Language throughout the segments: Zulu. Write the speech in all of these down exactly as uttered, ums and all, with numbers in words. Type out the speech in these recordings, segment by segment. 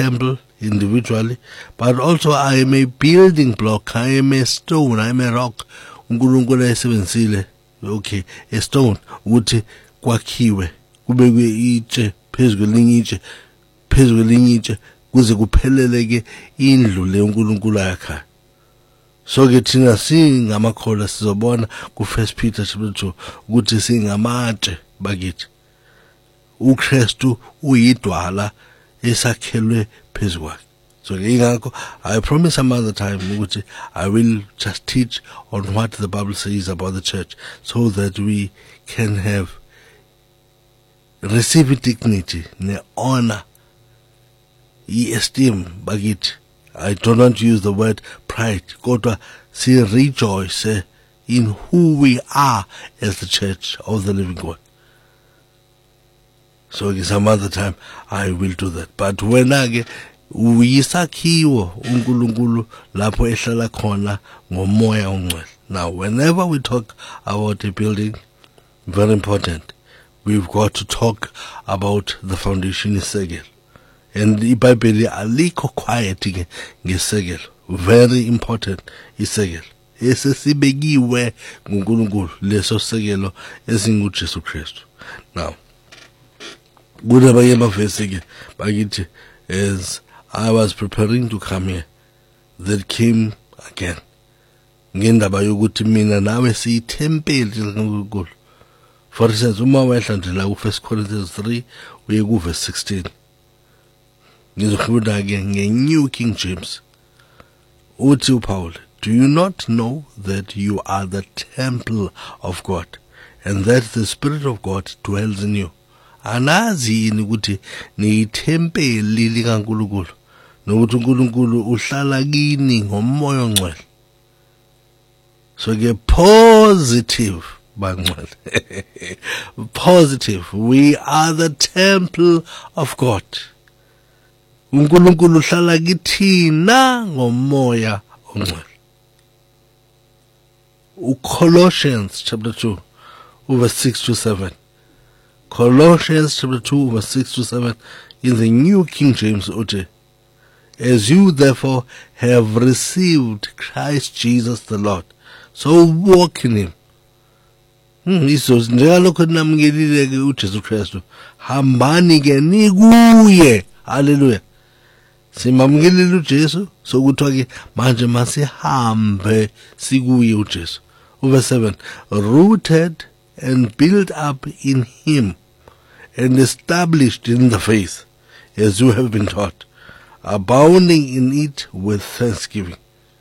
temple individually, but also I am a building block, I am a stone, I am a rock. uNkulunkulu ayisebenzisile okay a stone ukuthi kwakhiwe kubekwe itshe phezulu kwelinye itshe phezulu kwelinye itshe kuze kuphelele ke indlu le uNkulunkulu ayakha. So ke thina singamakholwa sizobona ku First Peter chapter two ukuthi singamatshe bakithi. uKristu uyidwala esakhelwe phezu kwakhe. So ingakho I promise some other time ukuthi I will just teach on what the Bible says about the church so that we can have receive dignity ne honor esteem bakithi. I do not use the word pride, kodwa si rejoice in who we are as the church of the living God. So some other time I will do that. But when I uyisakhiwo uNkulunkulu lapho ehlala khona ngomoya ongcwele. Now whenever we talk about a building, very important, we've got to talk about the foundation isegelo. And iBhayibheli alikho quiet ke ngesegelo. Very important isegelo esesibekiwe nguNkulunkulu leso segelo esinguJesu Kristu. Now kunabanye amavesi ke bakithi as I was preparing to come here that came again ngendaba yokuthi mina nawe siyithempeli kaNkulunkulu. For instance uma wehlandela ku First Corinthians three uye ku verse sixteen ngizokhuluma ke nge-New King James uthi uPaul, do you not know that you are the temple of God and that the Spirit of God dwells in you? Anazi yini ukuthi niyithempeli likaNkulunkulu nokuthi uNkulunkulu uhlala kini ngomoya ongcwele. So ke positive bangcwele. Positive, we are the temple of God. uNkulunkulu uhlala kithina ngomoya ongcwele. uColossians chapter two verse six to seven. Colossians chapter two verse six to seven in the New King James uthi, as you therefore have received Christ Jesus the Lord, so walk in him. Hmm, iso njengalokho namngelile ke uJesu Kristu, hambani ke nikuye. Hallelujah. Simamngelile uJesu sokuthiwa ke manje masihambe sikuye uJesu. Verse seven, rooted and built up in him and established in the faith as you have been taught, abounding in it with thanksgiving.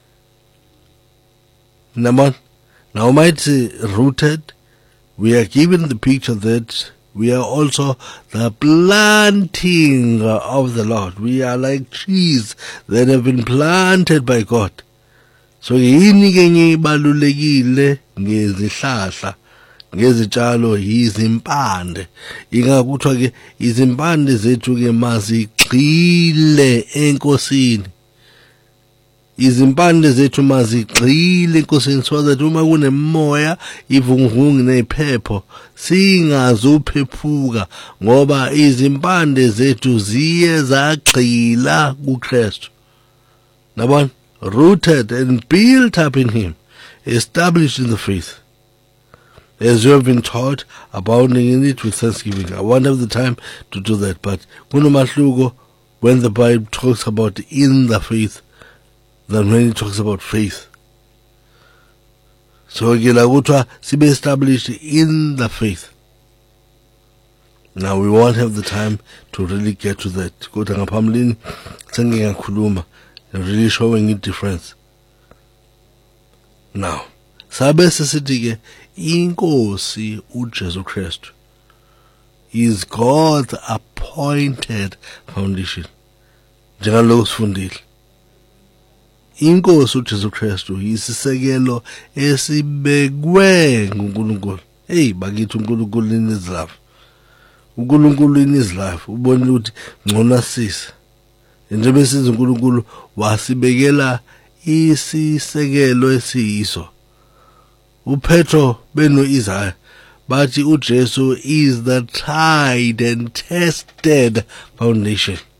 Number now mighty rooted, we are given the picture that we are also the planting of the Lord. We are like trees that have been planted by God. So yini ke ngibalulekile ngezihlahla ngezitshalo yizimpande. Ingakuthiwa ke izimpande zethu ke mazigxile enkosini. Izimpande zethu mazigxile enkosini so that uma kunemoya ivunguvungu nephepho singazuphephuka ngoba izimpande zethu ziye zagxila kuKristu. Nabona, rooted and built up in him, established in the faith, as you have been taught, abounding in it with thanksgiving. I won't have the time to do that, but kunomahluko when the Bible talks about in the faith than when it talks about faith. So ke sibe established in the faith. Now we won't have the time to really get to that. Kodwa ngaphambilini sengiyakhuluma really showing it difference. Now sabe sesithi ke inkosi uJesu Kristu is God's appointed foundation. Njengalokho sifundile, inkosi uJesu Kristu yisisekelo esibekwe nguNkulunkulu. Hey bakithi uNkulunkulu in his love. uNkulunkulu in his life ubona ukuthi ngcono sisi. Njengoba siza uNkulunkulu wasibekela isisekelo esiyiso. uPetro beno Isaiah bathi uJesu is the tried and tested foundation.